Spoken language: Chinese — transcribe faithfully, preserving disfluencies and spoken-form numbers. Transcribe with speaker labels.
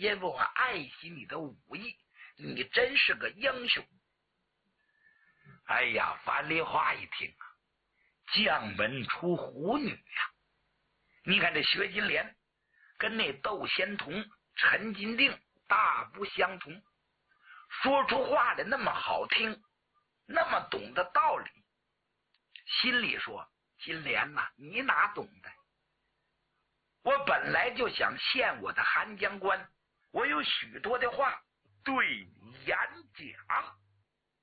Speaker 1: 因为我爱惜你的武艺，你真是个英雄。哎呀，樊梨花一听啊，将门出虎女呀、啊！你看这薛金莲跟那窦仙童、陈金定大不相同，说出话来那么好听，那么懂得道理，心里说：金莲呐、啊，你哪懂的？我本来就想献我的韩江关，我有许多的话对你演讲。